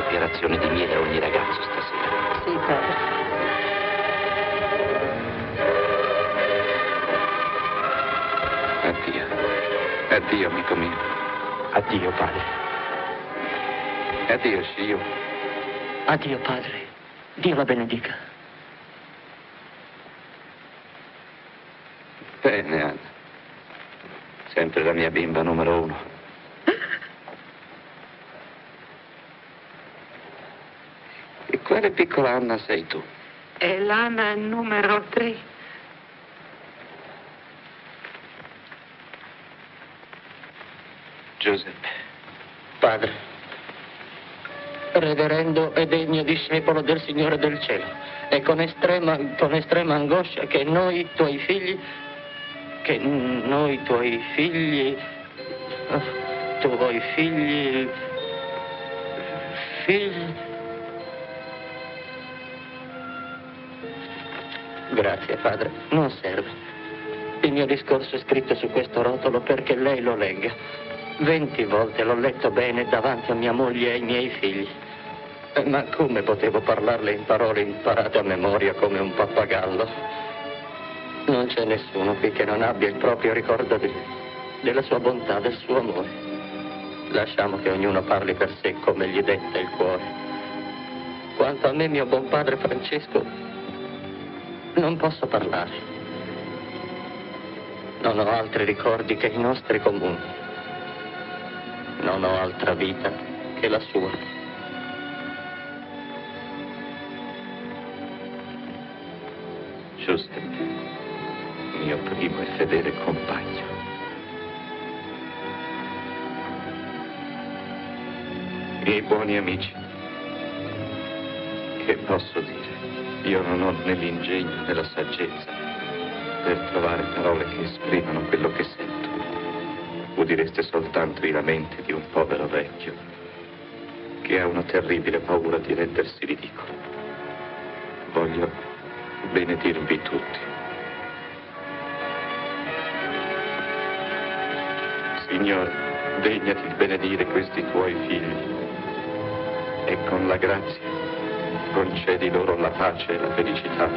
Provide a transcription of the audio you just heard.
un'ispirazione di miele a ogni ragazzo stasera. Sì, padre. Addio. Addio, amico mio. Addio, padre. Addio, Shio. Addio, padre. Dio la benedica. Bene, Anna. Sempre la mia bimba numero 1. E quale piccola Anna sei tu? È l'Anna numero 3. Giuseppe. Padre, reverendo e degno discepolo del Signore del Cielo, e con estrema angoscia che noi tuoi figli, figli. Grazie, padre, non serve. Il mio discorso è scritto su questo rotolo perché lei lo legga. 20 volte l'ho letto bene davanti a mia moglie e ai miei figli. Ma come potevo parlarle in parole imparate a memoria come un pappagallo? Non c'è nessuno qui che non abbia il proprio ricordo della sua bontà, del suo amore. Lasciamo che ognuno parli per sé come gli detta il cuore. Quanto a me, mio buon padre Francesco, non posso parlare. Non ho altri ricordi che i nostri comuni. Non ho altra vita che la sua. Giuseppe, mio primo e fedele compagno. Miei buoni amici, che posso dire? Io non ho né l'ingegno né la saggezza per trovare parole che esprimano quello che sento. Udireste soltanto i lamenti di un povero vecchio che ha una terribile paura di rendersi ridicolo. Voglio benedirvi tutti. Signore, degnati di benedire questi tuoi figli e con la grazia concedi loro la pace e la felicità